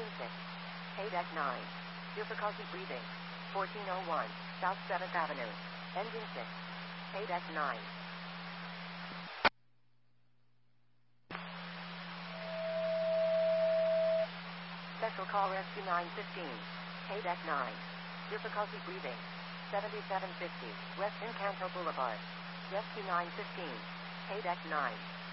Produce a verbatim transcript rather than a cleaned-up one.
Engine six. Haydeck nine. Difficulty breathing. fourteen oh one. South seventh Avenue. Engine six. Haydeck nine. Special call Rescue nine fifteen. Haydeck nine. Difficulty breathing. seventy-seven fifty. West Encanto Boulevard. Rescue nine fifteen. Haydeck nine.